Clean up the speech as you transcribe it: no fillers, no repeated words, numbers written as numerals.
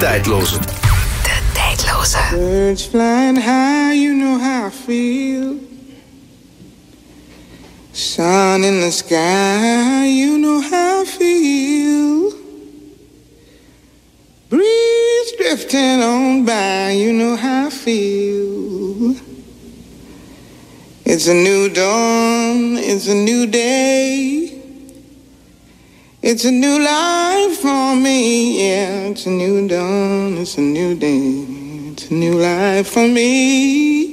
tijdloze. De tijdloze. Birds flying high, you know how I feel. Sun in the sky, you know how I feel. Breeze drifting on by, you know how I feel. It's a new dawn, it's a new day. It's a new life for me, yeah. It's a new dawn, it's a new day. It's a new life for me.